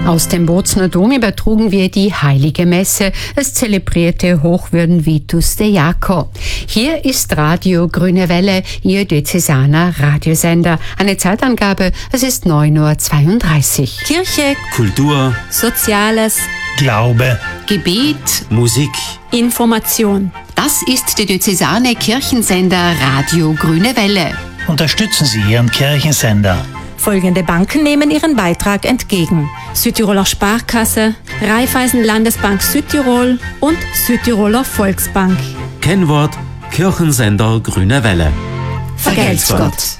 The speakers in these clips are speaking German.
Aus dem Bozner Dom übertrugen wir die Heilige Messe. Es zelebrierte Hochwürden Vitus de Jaco. Hier ist Radio Grüne Welle, Ihr diözesaner Radiosender. Eine Zeitangabe, es ist 9:32 Uhr. Kirche, Kultur, Soziales, Glaube, Gebet, Musik, Information. Das ist der diözesane Kirchensender Radio Grüne Welle. unterstützen Sie Ihren Kirchensender. Folgende Banken nehmen ihren Beitrag entgegen: Südtiroler Sparkasse, Raiffeisen Landesbank Südtirol und Südtiroler Volksbank. Kennwort Kirchensender Grüne Welle. Vergelt's Gott.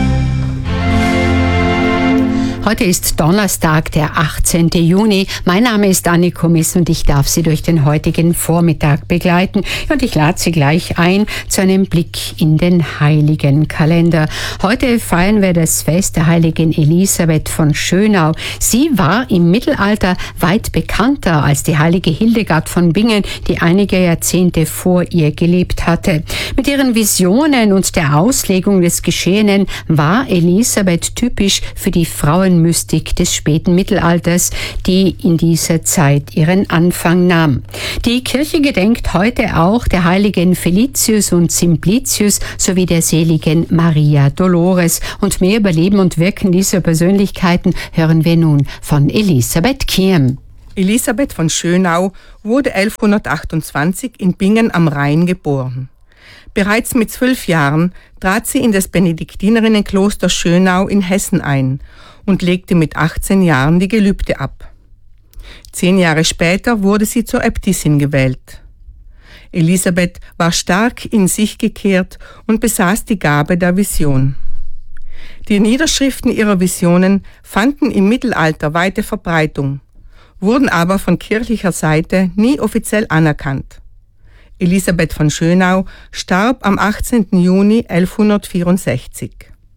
Heute ist Donnerstag, der 18. Juni. Mein Name ist Anniko Miss und ich darf Sie durch den heutigen Vormittag begleiten. Und ich lade Sie gleich ein zu einem Blick in den heiligen Kalender. Heute feiern wir das Fest der heiligen Elisabeth von Schönau. Sie war im Mittelalter weit bekannter als die heilige Hildegard von Bingen, die einige Jahrzehnte vor ihr gelebt hatte. Mit ihren Visionen und der Auslegung des Geschehenen war Elisabeth typisch für die Frauenmystik des späten Mittelalters, die in dieser Zeit ihren Anfang nahm. Die Kirche gedenkt heute auch der heiligen Felicius und Simplicius sowie der seligen Maria Dolores. Und mehr über Leben und Wirken dieser Persönlichkeiten hören wir nun von Elisabeth Kiem. Elisabeth von Schönau wurde 1128 in Bingen am Rhein geboren. Bereits mit 12 Jahren trat sie in das Benediktinerinnenkloster Schönau in Hessen ein und legte mit 18 Jahren die Gelübde ab. 10 Jahre später wurde sie zur Äbtissin gewählt. Elisabeth war stark in sich gekehrt und besaß die Gabe der Vision. Die Niederschriften ihrer Visionen fanden im Mittelalter weite Verbreitung, wurden aber von kirchlicher Seite nie offiziell anerkannt. Elisabeth von Schönau starb am 18. Juni 1164.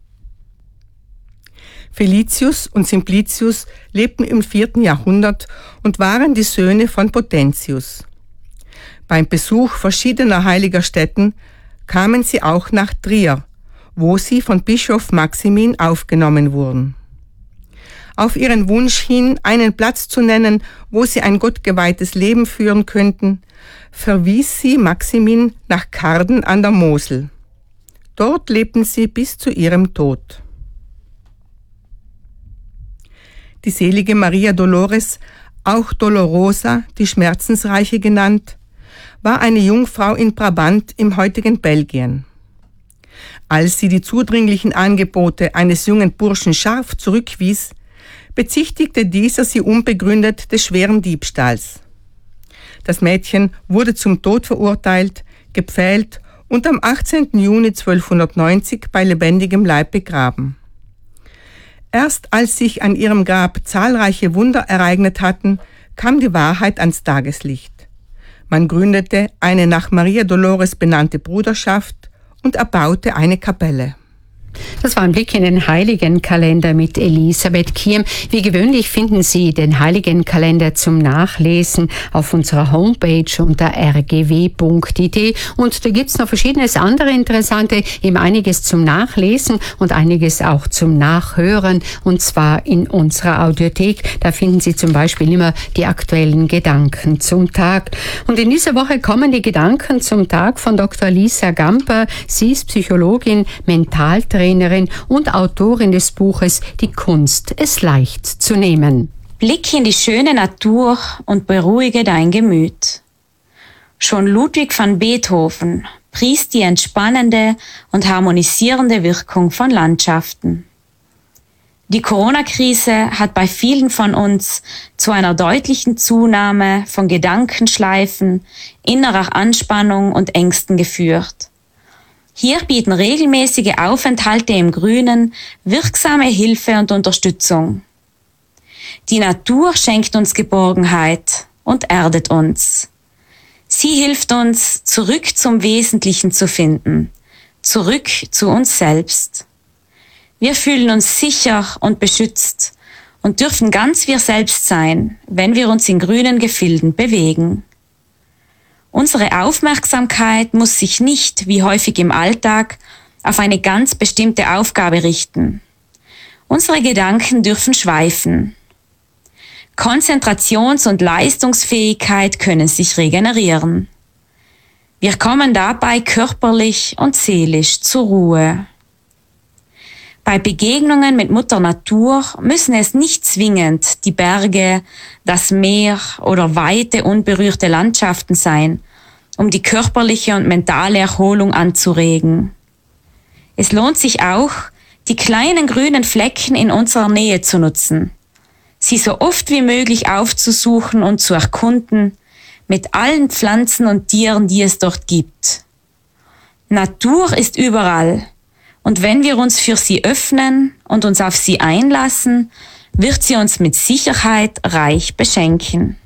Felicius und Simplicius lebten im 4. Jahrhundert und waren die Söhne von Potentius. Beim Besuch verschiedener heiliger Stätten kamen sie auch nach Trier, wo sie von Bischof Maximin aufgenommen wurden. Auf ihren Wunsch hin, einen Platz zu nennen, wo sie ein gottgeweihtes Leben führen könnten, verwies sie Maximin nach Karden an der Mosel. Dort lebten sie bis zu ihrem Tod. Die selige Maria Dolores, auch Dolorosa, die Schmerzensreiche genannt, war eine Jungfrau in Brabant im heutigen Belgien. Als sie die zudringlichen Angebote eines jungen Burschen scharf zurückwies, bezichtigte dieser sie unbegründet des schweren Diebstahls. Das Mädchen wurde zum Tod verurteilt, gepfählt und am 18. Juni 1290 bei lebendigem Leib begraben. Erst als sich an ihrem Grab zahlreiche Wunder ereignet hatten, kam die Wahrheit ans Tageslicht. Man gründete eine nach Maria Dolores benannte Bruderschaft und erbaute eine Kapelle. Das war ein Blick in den Heiligenkalender mit Elisabeth Kiem. Wie gewöhnlich finden Sie den Heiligenkalender zum Nachlesen auf unserer Homepage unter rgw.it. Und da gibt's noch verschiedenes andere interessante, eben einiges zum Nachlesen und einiges auch zum Nachhören, und zwar in unserer Audiothek. Da finden Sie zum Beispiel immer die aktuellen Gedanken zum Tag. Und in dieser Woche kommen die Gedanken zum Tag von Dr. Lisa Gamper. Sie ist Psychologin, Mentaltrainerin und Autorin des Buches Die Kunst, es leicht zu nehmen. Blick in die schöne Natur und beruhige dein Gemüt. Schon Ludwig van Beethoven pries die entspannende und harmonisierende Wirkung von Landschaften. Die Corona-Krise hat bei vielen von uns zu einer deutlichen Zunahme von Gedankenschleifen, innerer Anspannung und Ängsten geführt. Hier bieten regelmäßige Aufenthalte im Grünen wirksame Hilfe und Unterstützung. Die Natur schenkt uns Geborgenheit und erdet uns. Sie hilft uns, zurück zum Wesentlichen zu finden, zurück zu uns selbst. Wir fühlen uns sicher und beschützt und dürfen ganz wir selbst sein, wenn wir uns in grünen Gefilden bewegen. Unsere Aufmerksamkeit muss sich nicht, wie häufig im Alltag, auf eine ganz bestimmte Aufgabe richten. Unsere Gedanken dürfen schweifen. Konzentrations- und Leistungsfähigkeit können sich regenerieren. Wir kommen dabei körperlich und seelisch zur Ruhe. Bei Begegnungen mit Mutter Natur müssen es nicht zwingend die Berge, das Meer oder weite, unberührte Landschaften sein, um die körperliche und mentale Erholung anzuregen. Es lohnt sich auch, die kleinen grünen Flecken in unserer Nähe zu nutzen, sie so oft wie möglich aufzusuchen und zu erkunden, mit allen Pflanzen und Tieren, die es dort gibt. Natur ist überall, und wenn wir uns für sie öffnen und uns auf sie einlassen, wird sie uns mit Sicherheit reich beschenken.